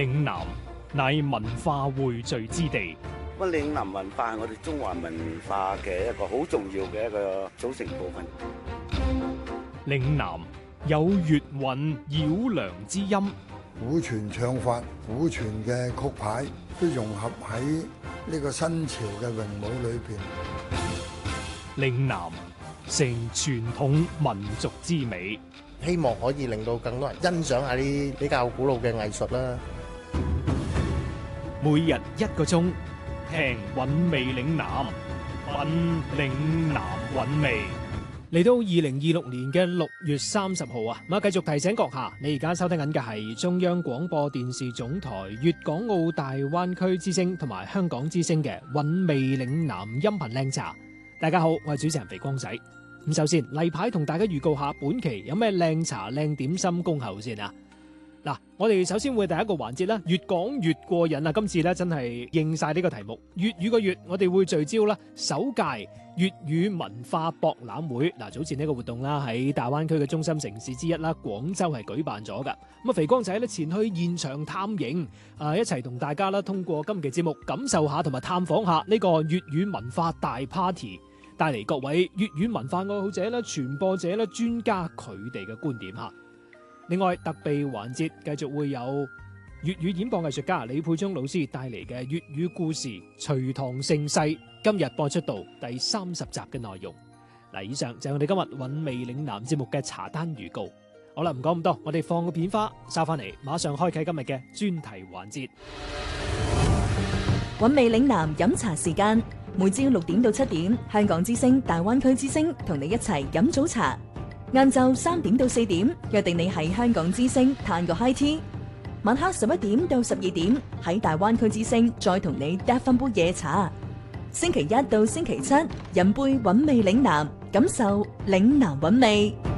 嶺南乃文化匯聚之地。 咁嶺南文化係我哋中華文化嘅一個好重要嘅一個組成部分。 嶺南有粵韻繞梁之音， 古傳唱法、古傳嘅曲牌都融合喺呢個新潮嘅詠舞裏邊。 嶺南成傳統民族之美， 希望可以令到更多人欣賞下啲比較古老嘅藝術啦。 每日1個鐘，聽韻味嶺南，品嶺南韻味。嚟到2026年嘅6月30號啊，咁啊繼續提醒閣下，你而家收聽緊嘅係中央廣播電視總台粵港澳大灣區之聲同埋香港之聲嘅韻味嶺南音頻靚茶。大家好，我係主持人肥光仔。咁首先例牌同大家預告下本期有咩靚茶靚點心恭候先啊。嗱，我哋首先會第一個環節啦，越講越過癮啊！今次咧真係應晒呢個題目，粵語個粵，我哋會聚焦啦首屆粵語文化博覽會。嗱，早前呢個活動啦，喺大灣區嘅中心城市之一啦，廣州係舉辦咗噶。咁啊，肥光仔咧前去現場探營，一齊同大家啦，通過今期節目感受下同埋探訪下呢個粵語文化大 party， 帶嚟各位粵語文化愛好者啦、傳播者啦、專家佢哋嘅觀點吓。另外特備環節繼續會有粵語演播藝術家李佩忠老師帶嚟嘅粵語故事《隋唐盛世》，今日播出到第30集嘅內容。嗱，以上就係我哋今日韻味嶺南節目嘅茶單預告。好啦，唔講咁多，我哋放個片花，收翻嚟，馬上開啟今日嘅專題環節。 韻味嶺南飲茶時間，每朝6點到7點，香港之聲、大灣區之聲同你一齊飲早茶。晏晝3點到4點，約定你喺香港之聲嘆個 high tea。晚黑11點到12點，喺大灣區之聲再同你嗒翻杯夜茶。星期1到星期7，飲杯韻味嶺南，感受嶺南韻味。